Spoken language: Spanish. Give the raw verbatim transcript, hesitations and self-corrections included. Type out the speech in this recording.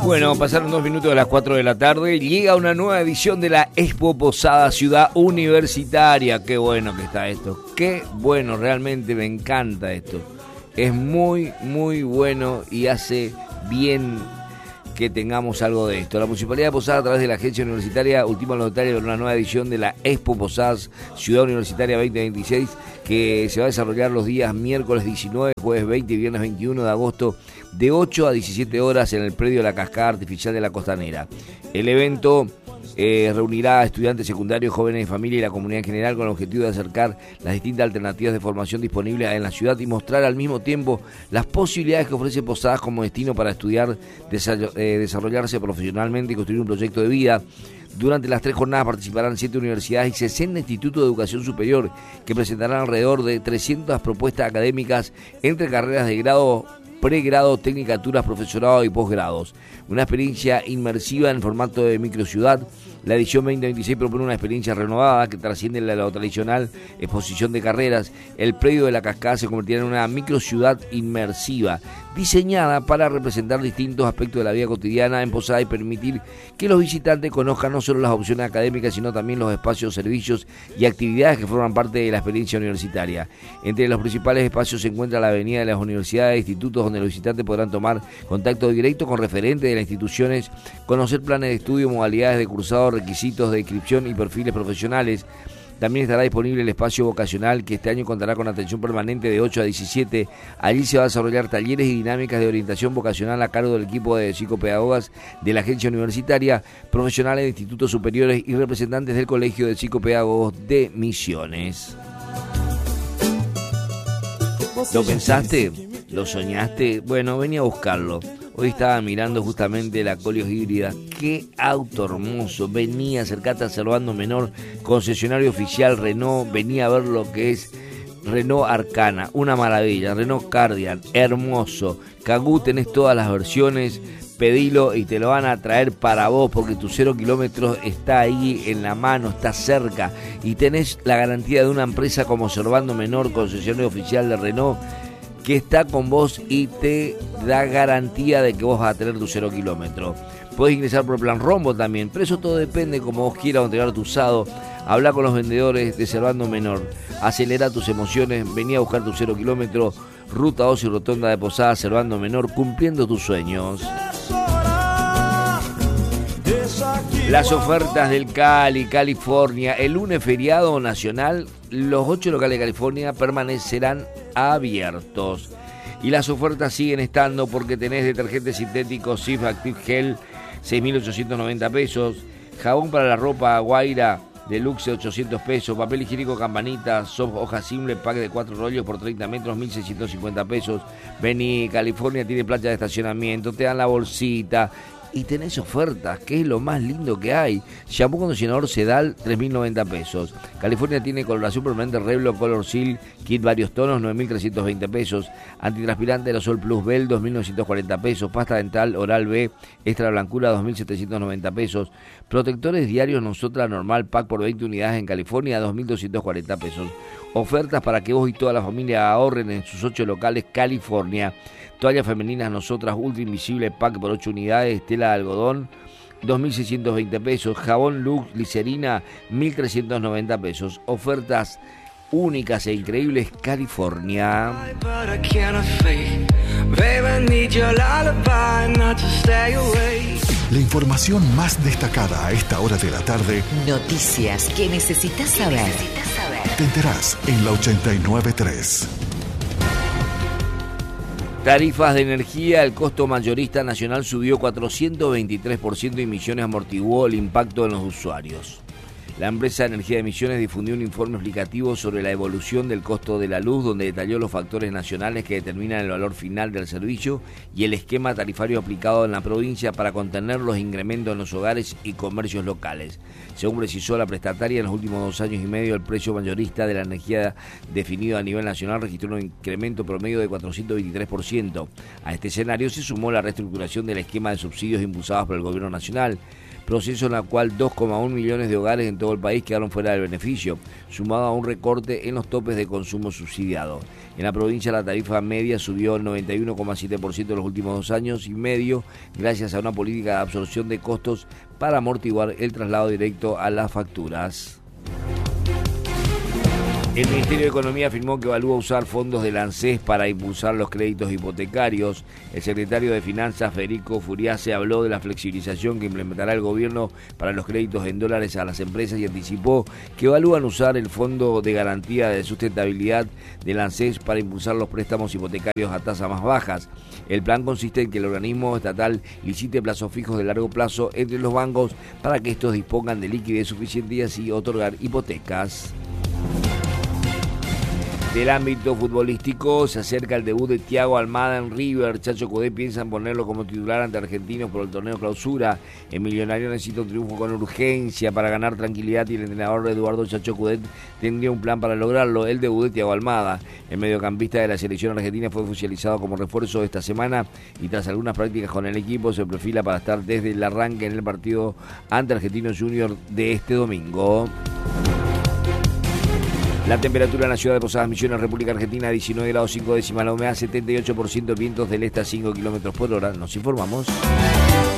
Bueno, pasaron dos minutos de las cuatro de la tarde. Llega una nueva edición de la Expo Posadas Ciudad Universitaria. Qué bueno que está esto. Qué bueno, realmente me encanta esto. Es muy, muy bueno y hace bien que tengamos algo de esto. La Municipalidad de Posadas, a través de la Agencia Universitaria, ultima notaria de una nueva edición de la Expo Posadas Ciudad Universitaria veinte veintiséis, que se va a desarrollar los días miércoles diecinueve, jueves veinte y viernes veintiuno de agosto, de ocho a diecisiete horas en el predio de la Cascada Artificial de la Costanera. El evento eh, reunirá a estudiantes secundarios, jóvenes de familia y la comunidad en general, con el objetivo de acercar las distintas alternativas de formación disponibles en la ciudad y mostrar al mismo tiempo las posibilidades que ofrece Posadas como destino para estudiar, desa- eh, desarrollarse profesionalmente y construir un proyecto de vida. Durante las tres jornadas participarán siete universidades y sesenta institutos de educación superior, que presentarán alrededor de trescientas propuestas académicas entre carreras de grado, pregrado, tecnicaturas, profesorado y posgrados. Una experiencia inmersiva en formato de microciudad. La edición veinte veintiséis propone una experiencia renovada que trasciende la, la tradicional exposición de carreras. El predio de la Cascada se convertirá en una microciudad inmersiva, diseñada para representar distintos aspectos de la vida cotidiana en Posadas y permitir que los visitantes conozcan no solo las opciones académicas, sino también los espacios, servicios y actividades que forman parte de la experiencia universitaria. Entre los principales espacios se encuentra la avenida de las universidades e institutos, donde los visitantes podrán tomar contacto directo con referentes de las instituciones, conocer planes de estudio, modalidades de cursado, requisitos de inscripción y perfiles profesionales. También estará disponible el espacio vocacional, que este año contará con atención permanente de ocho a diecisiete. Allí se va a desarrollar talleres y dinámicas de orientación vocacional a cargo del equipo de psicopedagogas de la agencia universitaria, profesionales de institutos superiores y representantes del Colegio de Psicopedagogos de Misiones. ¿Lo pensaste? ¿Lo soñaste? Bueno, venía a buscarlo. Hoy estaba mirando justamente la Coleos híbrida. ¡Qué auto hermoso! Venía, acercate a Servando Menor, concesionario oficial Renault. Venía a ver lo que es Renault Arcana, una maravilla. Renault Cardian, hermoso. Kangoo, tenés todas las versiones. Pedilo y te lo van a traer para vos, porque tu cero kilómetros está ahí en la mano, está cerca. Y tenés la garantía de una empresa como Servando Menor, concesionario oficial de Renault, que está con vos y te da garantía de que vos vas a tener tu cero kilómetro. Podés ingresar por el plan Rombo también, pero eso todo depende como vos quieras entregar tu usado. Habla con los vendedores de Servando Menor, acelera tus emociones, vení a buscar tu cero kilómetro. Ruta dos y Rotonda de Posadas, Servando Menor, cumpliendo tus sueños. Las ofertas del Cali, California. El lunes feriado nacional, los ocho locales de California permanecerán abiertos. Y las ofertas siguen estando, porque tenés detergente sintético Cif Active Gel, seis mil ochocientos noventa pesos. Jabón para la ropa Guaira Deluxe, ochocientos pesos. Papel higiénico Campanita Soft hoja simple, pack de cuatro rollos por treinta metros, mil seiscientos cincuenta pesos. Vení, California tiene playa de estacionamiento, te dan la bolsita y tenés ofertas, que es lo más lindo que hay. Shampoo condicionador Sedal, tres mil noventa pesos. California tiene coloración permanente Revlon Color Seal, kit varios tonos, nueve mil trescientos veinte pesos. Antitranspirante Aerosol Plus Bell, dos mil novecientos cuarenta pesos. Pasta dental Oral B, extra blancura, dos mil setecientos noventa pesos. Protectores diarios Nosotras Normal, pack por veinte unidades en California, dos mil doscientos cuarenta pesos. Ofertas para que vos y toda la familia ahorren en sus ocho locales California. Toallas femeninas Nosotras Ultra Invisible, pack por ocho unidades, tela de algodón, dos mil seiscientos veinte pesos. Jabón Lux Glicerina, mil trescientos noventa pesos. Ofertas únicas e increíbles California. La información más destacada a esta hora de la tarde. Noticias que necesitas saber. Necesitas saber. Te enterás en la ochenta y nueve punto tres. Tarifas de energía. El costo mayorista nacional subió cuatrocientos veintitrés por ciento y Misiones amortiguó el impacto en los usuarios. La empresa de energía de Misiones difundió un informe explicativo sobre la evolución del costo de la luz, donde detalló los factores nacionales que determinan el valor final del servicio y el esquema tarifario aplicado en la provincia para contener los incrementos en los hogares y comercios locales. Según precisó la prestataria, en los últimos dos años y medio el precio mayorista de la energía definido a nivel nacional registró un incremento promedio de cuatrocientos veintitrés por ciento. A este escenario se sumó la reestructuración del esquema de subsidios impulsados por el gobierno nacional, proceso en el cual dos coma uno millones de hogares en todo todo el país quedaron fuera del beneficio, sumado a un recorte en los topes de consumo subsidiado. En la provincia la tarifa media subió el noventa y uno coma siete por ciento en los últimos dos años y medio, gracias a una política de absorción de costos para amortiguar el traslado directo a las facturas. El Ministerio de Economía afirmó que evalúa usar fondos del ANSES para impulsar los créditos hipotecarios. El secretario de Finanzas, Federico Furiase, habló de la flexibilización que implementará el gobierno para los créditos en dólares a las empresas y anticipó que evalúan usar el Fondo de Garantía de Sustentabilidad del ANSES para impulsar los préstamos hipotecarios a tasas más bajas. El plan consiste en que el organismo estatal licite plazos fijos de largo plazo entre los bancos para que estos dispongan de liquidez suficiente y así otorgar hipotecas. Del ámbito futbolístico, se acerca el debut de Thiago Almada en River. Chacho Coudet piensa en ponerlo como titular ante Argentinos por el torneo Clausura. El millonario necesita un triunfo con urgencia para ganar tranquilidad y el entrenador Eduardo Chacho Coudet tendría un plan para lograrlo. El debut de Thiago Almada, el mediocampista de la selección argentina, fue oficializado como refuerzo esta semana y tras algunas prácticas con el equipo se perfila para estar desde el arranque en el partido ante Argentinos Juniors de este domingo. La temperatura en la ciudad de Posadas Misiones, República Argentina, diecinueve grados cinco décimas, la humedad setenta y ocho por ciento, vientos del este a cinco kilómetros por hora. Nos informamos.